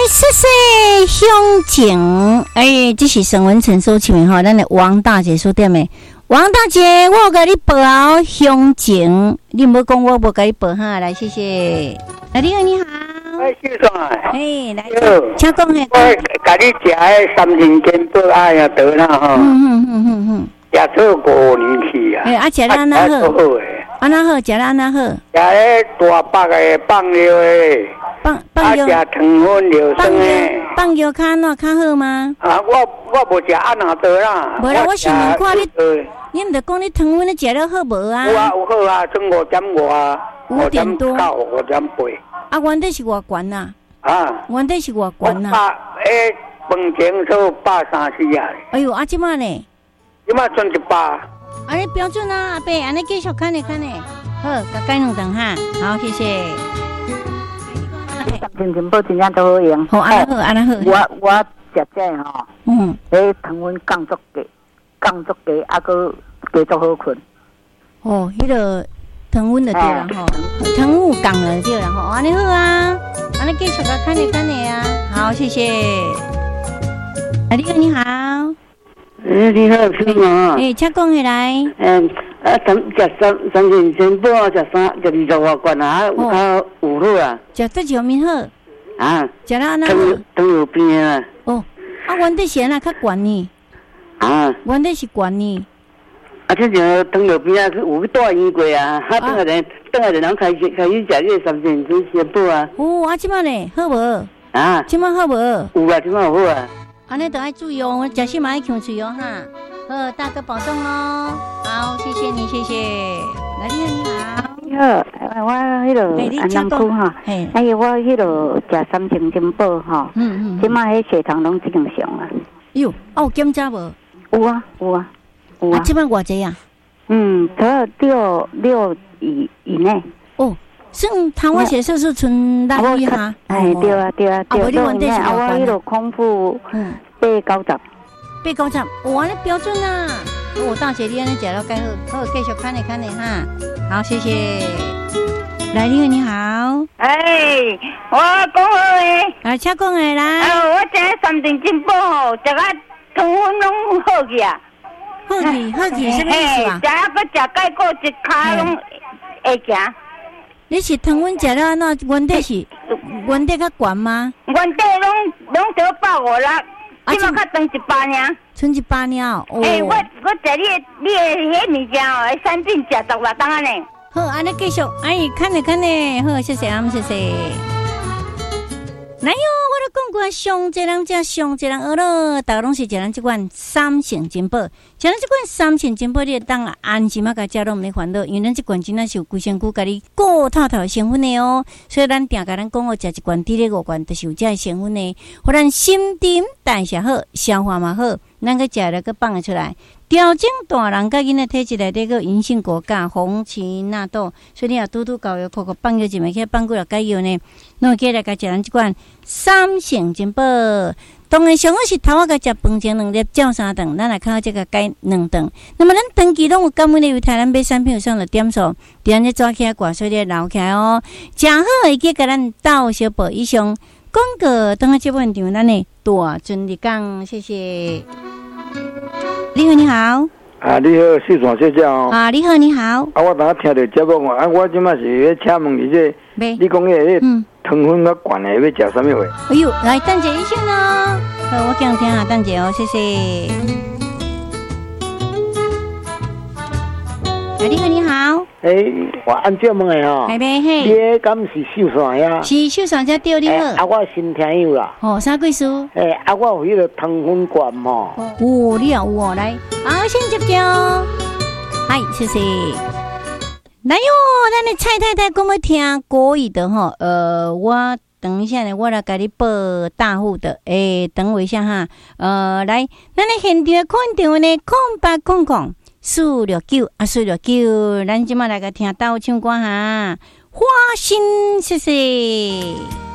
谢谢乡情，这是沈文成所唱的吼，咱的王大姐所点的。王大姐，我甲你报好乡情，你唔好讲我无甲你报哈，来谢谢。你好，你好。 先生， 来，请讲下。 我甲你食的三斤金宝啊呀得啦吼。食做5年去啊。 食了安那好？安那好？食了安那好？ 食咧大白的放料的。 放药。 食糖分料酸的。 放药较安怎较好吗？ 我无食安那多啦。 无啦，我想问看你毋着讲你糖分你食了好无啊？ 有好啊，算5.5啊。 5.多。 5.8。 原底是偌悬呐？原底是偌悬呐？ 饭前做130啊。 哎呦，即摆呢？ 即摆剩100。 安尼标准啊，阿伯，安尼继续看咧。好，甲改2顿哈。好，谢谢。 三斤宝真正都好用。 好，安那好。 我食这吼，糖分降足低，啊个加足好困。 迄个糖分就对啦吼，糖分降了就对啦吼，安尼好啊，安尼继续甲看咧啊。好，谢谢。你好。 你好，是吗？ 请讲下来。 三斤金宝食20外罐啊，有好啊。 食得上面好。食了安那好？ 糖尿病啊。 原底是安那较悬呢？原底是悬呢。 这像糖尿病啊，有去带医过啊。等下人开始食这个三斤金宝啊。 即摆呢好无？即摆好无？ 有啊，即摆有好啊。 安尼都爱注意哦，食什么爱控嘴哦哈。好，大哥保重咯。好，谢谢你，谢谢。你好。 我迄个安南区哈，我迄个食3斤金宝哈，即摆迄血糖拢正常啊。 有检查无？ 有啊。 即摆偌济啊？ 6以内。 算糖化血色素存6以下。 对啊。 无你原底是我迄个空腹890。 安尼标准啊！大姐你安尼食了介好，好继续看咧哈。好，谢谢。你好。 我讲好诶。请讲诶来。 我食3斤金宝吼，食啊糖分拢好去啊。 好去，什么意思啊？ 食啊，搁食钙果一骹拢会行。 你是糖分食了安怎？原底较悬吗？ 原底拢得150啦，今嘛较长100尔。 剩100尔。 我食你的迄物件哦，3斤食16档安尼。 好，安尼继续，看咧，好，谢谢，谢谢。来哟，我都讲过，上济人食，上济人学咯，大家拢是食咱这款3成金宝，食咱这款3成金宝，你当安心啊，甲食拢毋咧烦恼，因为咱这款真正是有规身躯，甲你顾透透成分的哦。所以咱定甲咱讲哦，食一罐滴咧5罐，就是有这成分的，互咱心肠代谢好，消化嘛好，咱个食了个放得出来。调整大人甲囡仔体质内底个银杏果苷、红荠纳豆，所以你若拄搞药，口放药一枚，去放几落解药呢？侬起来甲食咱即款3成金宝。当然上好是头仔甲食饭前2粒，照3顿，咱来靠这个解2顿。那么咱长期拢有感染的，为台湾买产品有上的点数，伫安尼抓起来挂水咧留起来哦，正好会记甲咱斗小宝以上广告。等下这部分场咱的大尊的讲，谢谢。你好。 你好，四川小姐哦。 你好。 我刚听到节目我即马是请问你这，你讲迄糖分较悬的要食什么话？ 来等者一下哦。好，我讲听下等者哦，谢谢。你好。 我按照问的吼。你敢是秀山呀？ 是秀山才对你好。 我新听友啦。 啥贵数？ 我有迄个糖分悬吼。 你也有哦，来，先接叫。谢谢。来哟，咱的蔡太太讲要听国语的吼，我等一下呢，我来给你报大户的，等我一下哈，来，咱的现场看电话呢，0800 469，469，咱今麦来个听到唱歌哈，花心，谢谢。